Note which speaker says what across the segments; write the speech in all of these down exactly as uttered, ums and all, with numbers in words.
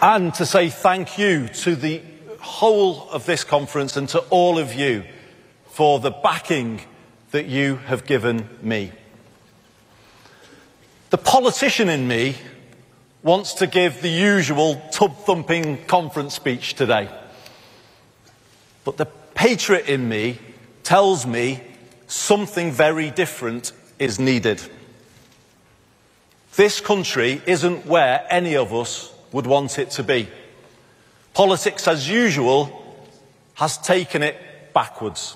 Speaker 1: and to say thank you to the whole of this conference and to all of you for the backing that you have given me. The politician in me wants to give the usual tub-thumping conference speech today. But the patriot in me tells me something very different is needed. This country isn't where any of us would want it to be. Politics, as usual, has taken it backwards.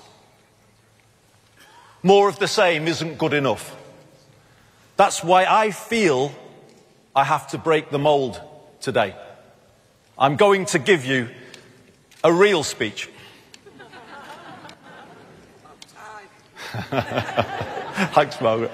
Speaker 1: More of the same isn't good enough. That's why I feel I have to break the mould today. I'm going to give you a real speech. Thanks, Margaret.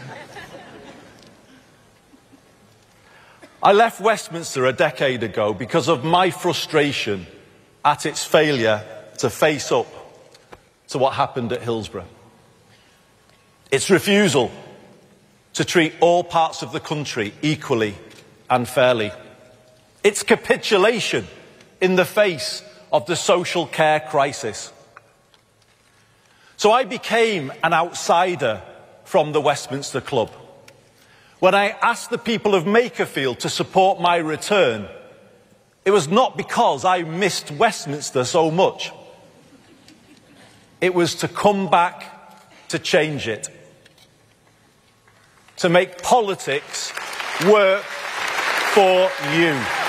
Speaker 1: I left Westminster a decade ago because of my frustration at its failure to face up to what happened at Hillsborough. Its refusal to treat all parts of the country equally and fairly. Its capitulation in the face of the social care crisis. So I became an outsider from the Westminster Club. When I asked the people of Makerfield to support my return, it was not because I missed Westminster so much. It was to come back to change it. To make politics work for you.